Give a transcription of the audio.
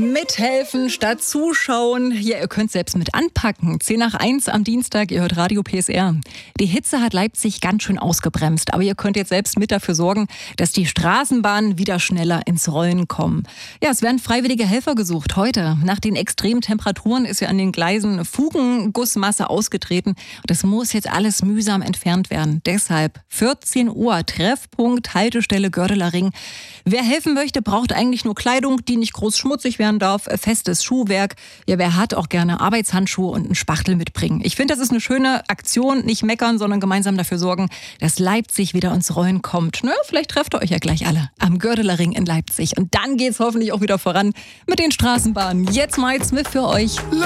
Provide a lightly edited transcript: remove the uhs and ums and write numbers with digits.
Mithelfen statt zuschauen. Ja, ihr könnt selbst mit anpacken. 10:01 am Dienstag, ihr hört Radio PSR. Die Hitze hat Leipzig ganz schön ausgebremst, aber ihr könnt jetzt selbst mit dafür sorgen, dass die Straßenbahnen wieder schneller ins Rollen kommen. Ja, es werden freiwillige Helfer gesucht. Heute, nach den extremen Temperaturen, ist ja an den Gleisen Fugengussmasse ausgetreten. Das muss jetzt alles mühsam entfernt werden. Deshalb 14 Uhr, Treffpunkt, Haltestelle Gördeler Ring. Wer helfen möchte, braucht eigentlich nur Kleidung, die nicht groß schmutzig werden darf, festes Schuhwerk. Ja, wer hat, auch gerne Arbeitshandschuhe und einen Spachtel mitbringen. Ich finde, das ist eine schöne Aktion. Nicht meckern, sondern gemeinsam dafür sorgen, dass Leipzig wieder ins Rollen kommt. Na, vielleicht trefft ihr euch ja gleich alle am Gördeler Ring in Leipzig. Und dann geht's hoffentlich auch wieder voran mit den Straßenbahnen. Jetzt Mike Smith für euch.